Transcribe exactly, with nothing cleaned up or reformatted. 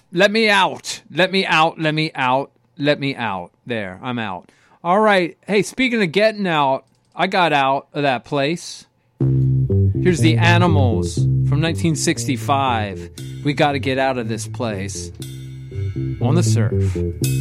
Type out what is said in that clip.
Let me out. Let me out. Let me out. Let me out. There, I'm out. All right. Hey, speaking of getting out, I got out of that place. Here's the Animals from nineteen sixty-five. We got to get out of this place. On the Surf.